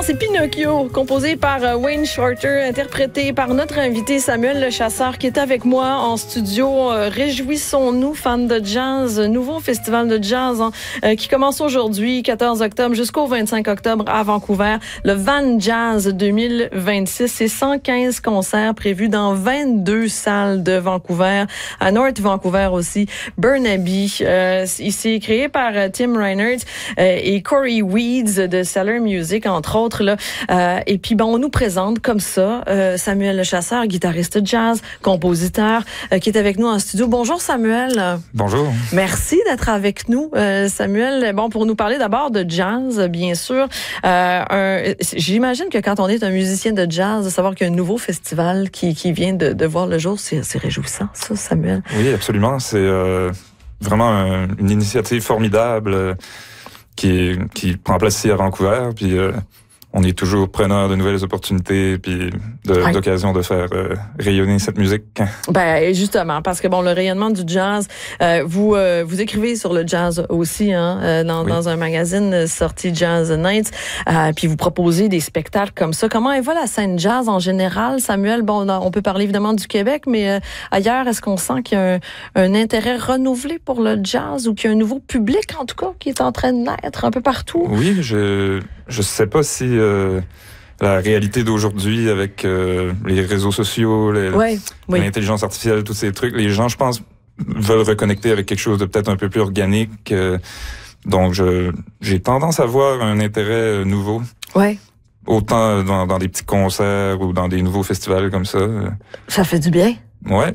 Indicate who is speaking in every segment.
Speaker 1: c'est Pinocchio, composé par Wayne Shorter, interprété par notre invité Samuel Le Chasseur, qui est avec moi en studio. Réjouissons-nous, fans de jazz, nouveau festival de jazz qui commence aujourd'hui, 14 octobre jusqu'au 25 octobre à Vancouver. Le Van Jazz 2026, c'est 115 concerts prévus dans 22 salles de Vancouver, à North Vancouver aussi, Burnaby. Il s'est créé par Tim Reinert et Corey Weeds de Cellar Music, entre autres. Là. Et puis, on nous présente comme ça Samuel Le Chasseur, guitariste jazz, compositeur, qui est avec nous en studio. Bonjour Samuel.
Speaker 2: Bonjour.
Speaker 1: Merci d'être avec nous, Samuel. Pour nous parler d'abord de jazz, bien sûr. J'imagine que quand on est un musicien de jazz, de savoir qu'il y a un nouveau festival qui vient de voir le jour, c'est réjouissant, ça, Samuel.
Speaker 2: Oui, absolument. C'est vraiment une initiative formidable qui prend place ici à Vancouver. Puis on est toujours preneur de nouvelles opportunités puis d'occasions de faire rayonner cette musique.
Speaker 1: Justement, parce que le rayonnement du jazz, vous écrivez sur le jazz aussi, dans un magazine sorti Jazz Nights, puis vous proposez des spectacles comme ça. Comment est la scène jazz en général, Samuel? On peut parler évidemment du Québec, mais ailleurs, est-ce qu'on sent qu'il y a un intérêt renouvelé pour le jazz ou qu'il y a un nouveau public, en tout cas, qui est en train de naître un peu partout?
Speaker 2: Oui, je sais pas si la réalité d'aujourd'hui avec les réseaux sociaux, l'intelligence artificielle, tous ces trucs, les gens, je pense, veulent reconnecter avec quelque chose de peut-être un peu plus organique. Donc, j'ai tendance à voir un intérêt nouveau.
Speaker 1: Ouais.
Speaker 2: Autant dans des petits concerts ou dans des nouveaux festivals comme ça.
Speaker 1: Ça fait du bien.
Speaker 2: Ouais,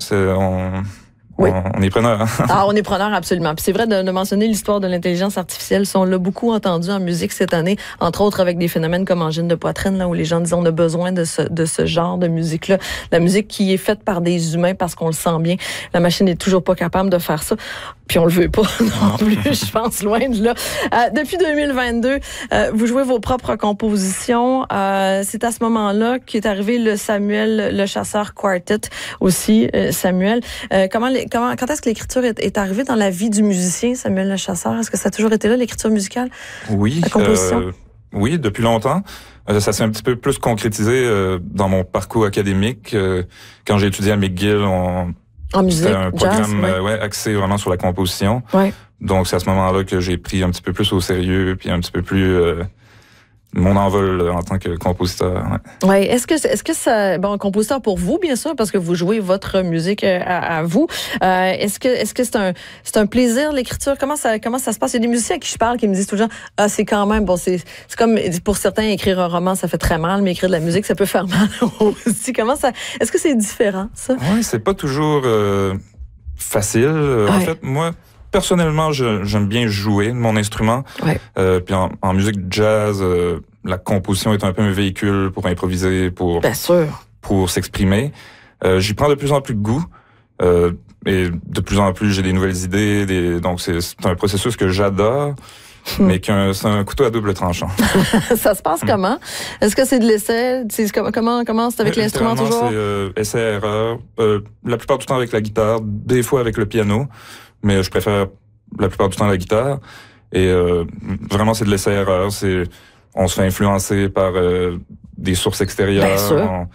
Speaker 2: on est preneur.
Speaker 1: On est preneur, absolument. Puis c'est vrai de mentionner l'histoire de l'intelligence artificielle. On l'a beaucoup entendu en musique cette année, entre autres avec des phénomènes comme angine de poitrine, là où les gens disent on a besoin de ce genre de musique-là. La musique qui est faite par des humains parce qu'on le sent bien. La machine n'est toujours pas capable de faire ça. Puis on le veut pas non plus, je pense, loin de là. Depuis 2022, vous jouez vos propres compositions. C'est à ce moment-là qu'est arrivé le Samuel Le Chasseur Quartet aussi, Samuel. Quand est-ce que l'écriture est arrivée dans la vie du musicien, Samuel Le Chasseur? Est-ce que ça a toujours été là, l'écriture musicale?
Speaker 2: Oui. La composition? Oui, depuis longtemps. Ça s'est un petit peu plus concrétisé dans mon parcours académique. Quand j'ai étudié à McGill,
Speaker 1: en musique,
Speaker 2: c'était un programme
Speaker 1: jazz,
Speaker 2: axé vraiment sur la composition.
Speaker 1: Ouais.
Speaker 2: Donc, c'est à ce moment-là que j'ai pris un petit peu plus au sérieux, puis un petit peu plus mon envol en tant que compositeur.
Speaker 1: Ouais. Est-ce que ça, compositeur pour vous, bien sûr, parce que vous jouez votre musique à vous. Est-ce que c'est un plaisir, l'écriture? Comment ça se passe? Il y a des musiciens à qui je parle qui me disent tout le temps, c'est quand même, c'est comme, pour certains, écrire un roman, ça fait très mal, mais écrire de la musique, ça peut faire mal aussi. Est-ce que c'est différent, ça?
Speaker 2: Oui, c'est pas toujours facile. En fait, moi, personnellement, j'aime bien jouer de mon instrument.
Speaker 1: Ouais.
Speaker 2: Puis en musique jazz, la composition est un peu un véhicule pour improviser, pour s'exprimer. J'y prends de plus en plus de goût. Et de plus en plus, j'ai des nouvelles idées. Donc, c'est un processus que j'adore, mais c'est un couteau à double tranchant.
Speaker 1: Ça se passe comment? Est-ce que c'est de l'essai? Comment c'est avec l'instrument toujours?
Speaker 2: C'est essai-erreur. La plupart du temps avec la guitare, des fois avec le piano. Mais je préfère la plupart du temps la guitare. Et vraiment, c'est de l'essai-erreur. On se fait influencer par des sources extérieures.
Speaker 1: Bien sûr.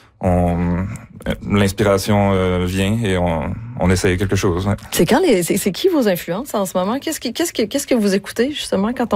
Speaker 2: L'inspiration vient et on essaye quelque chose. Ouais.
Speaker 1: C'est qui vos influences en ce moment? Qu'est-ce que vous écoutez justement quand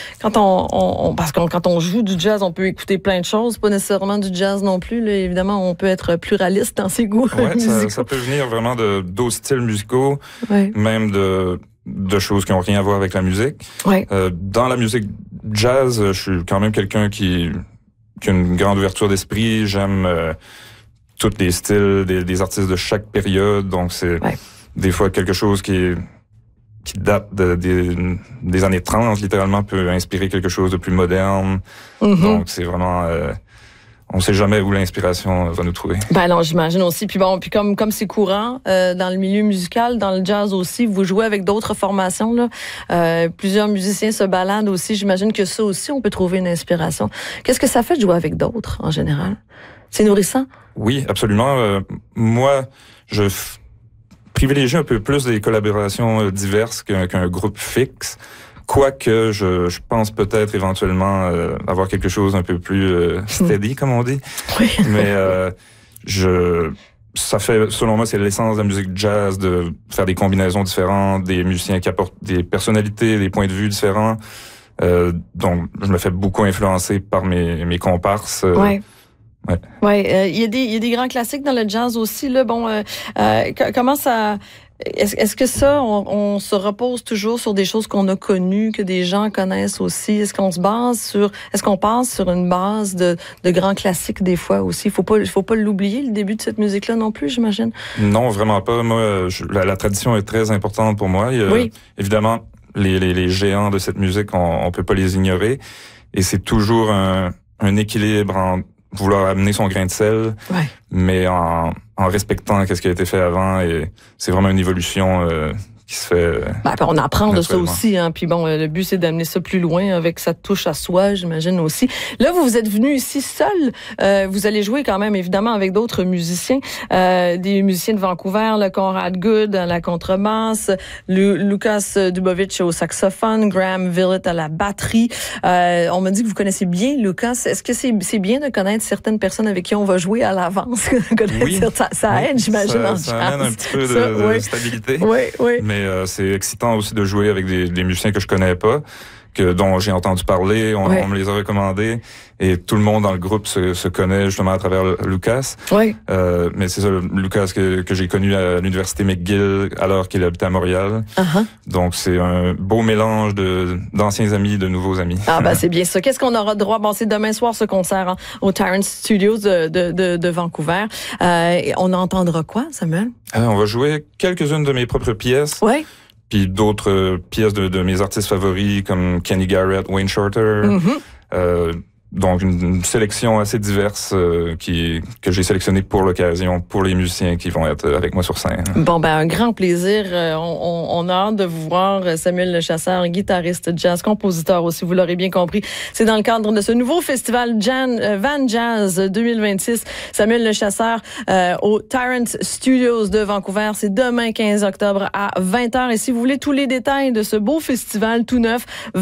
Speaker 1: on joue du jazz, on peut écouter plein de choses, pas nécessairement du jazz non plus. Là, évidemment, on peut être pluraliste dans ses goûts.
Speaker 2: Ouais, ça peut venir vraiment d'autres styles musicaux, même de choses qui n'ont rien à voir avec la musique.
Speaker 1: Ouais.
Speaker 2: Dans la musique jazz, je suis quand même quelqu'un qui a une grande ouverture d'esprit. J'aime tous les styles des artistes de chaque période. Donc, c'est des fois quelque chose qui date des années 30, littéralement, peut inspirer quelque chose de plus moderne. Mm-hmm. Donc, c'est vraiment... on sait jamais où l'inspiration va nous trouver.
Speaker 1: Non, j'imagine aussi. Puis comme c'est courant dans le milieu musical, dans le jazz aussi, vous jouez avec d'autres formations là. Plusieurs musiciens se baladent aussi. J'imagine que ça aussi, on peut trouver une inspiration. Qu'est-ce que ça fait de jouer avec d'autres en général? C'est nourrissant?
Speaker 2: Oui, absolument. Moi, je privilégie un peu plus des collaborations diverses qu'un groupe fixe. Quoique, je pense peut-être éventuellement avoir quelque chose un peu plus steady, comme on dit.
Speaker 1: Oui.
Speaker 2: Mais ça fait, selon moi, c'est l'essence de la musique jazz de faire des combinaisons différentes, des musiciens qui apportent des personnalités, des points de vue différents. Donc, je me fais beaucoup influencer par mes comparses.
Speaker 1: Ouais. Ouais. Il y a des grands classiques dans le jazz aussi. Là, bon, comment ça... Est-ce que ça, on se repose toujours sur des choses qu'on a connues, que des gens connaissent aussi? Est-ce qu'on passe sur une base de grands classiques des fois aussi? Faut pas l'oublier, le début de cette musique-là non plus, j'imagine?
Speaker 2: Non, vraiment pas. Moi, la tradition est très importante pour moi.
Speaker 1: Oui.
Speaker 2: Évidemment, les géants de cette musique, on peut pas les ignorer. Et c'est toujours un équilibre en vouloir amener son grain de sel, mais en respectant ce qui a été fait avant, et c'est vraiment une évolution qui se fait.
Speaker 1: On apprend de ça aussi, hein. Puis bon, le but c'est d'amener ça plus loin avec sa touche à soi, j'imagine aussi. Là, vous êtes venu ici seul. Vous allez jouer quand même évidemment avec d'autres musiciens, des musiciens de Vancouver, le Conrad Good à la contrebasse, Lucas Dubovich au saxophone, Graham Villett à la batterie. On m'a dit que vous connaissez bien Lucas. Est-ce que c'est bien de connaître certaines personnes avec qui on va jouer à l'avance?
Speaker 2: Oui.
Speaker 1: Ça aide, j'imagine.
Speaker 2: Ça amène un petit peu de stabilité.
Speaker 1: Oui.
Speaker 2: Mais c'est excitant aussi de jouer avec des musiciens que je connais pas, dont j'ai entendu parler, on me les a recommandés, et tout le monde dans le groupe se connaît justement à travers Lucas.
Speaker 1: Oui.
Speaker 2: Mais c'est ça, Lucas que j'ai connu à l'université McGill alors qu'il habitait à Montréal. Donc c'est un beau mélange d'anciens amis, de nouveaux amis.
Speaker 1: C'est bien ça. Qu'est-ce qu'on aura droit? Bon, c'est demain soir ce concert au Tyrant Studios de Vancouver. On entendra quoi, Samuel? On
Speaker 2: va jouer quelques-unes de mes propres pièces.
Speaker 1: Oui.
Speaker 2: Puis d'autres pièces de mes artistes favoris comme Kenny Garrett, Wayne Shorter. Donc une sélection assez diverse que j'ai sélectionnée pour l'occasion, pour les musiciens qui vont être avec moi sur scène.
Speaker 1: Bon, un grand plaisir. On a hâte de vous voir, Samuel Lechasseur, guitariste jazz, compositeur aussi, vous l'aurez bien compris. C'est dans le cadre de ce nouveau festival Van Jazz 2026. Samuel Lechasseur au Tyrant Studios de Vancouver. C'est demain 15 octobre à 20h. Et si vous voulez tous les détails de ce beau festival tout neuf,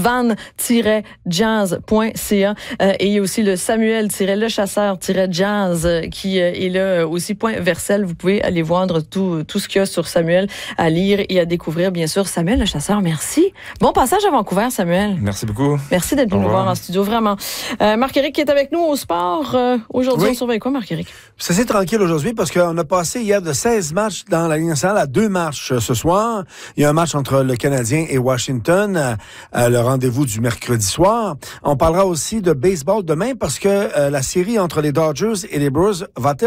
Speaker 1: van-jazz.ca. Et il y a aussi le Samuel-Lechasseur-Jazz qui est là aussi, point Vercel. Vous pouvez aller voir tout ce qu'il y a sur Samuel à lire et à découvrir, bien sûr. Samuel Lechasseur, merci. Bon passage à Vancouver, Samuel.
Speaker 2: Merci beaucoup.
Speaker 1: Merci d'être venu nous voir en studio, vraiment. Marc-Éric qui est avec nous au sport. Aujourd'hui, on surveille quoi, Marc-Éric?
Speaker 3: C'est assez tranquille aujourd'hui parce qu'on a passé hier de 16 matchs dans la Ligue nationale à 2 matchs ce soir. Il y a un match entre le Canadien et Washington, le rendez-vous du mercredi soir. On parlera aussi de baseball demain parce que la série entre les Dodgers et les Brewers va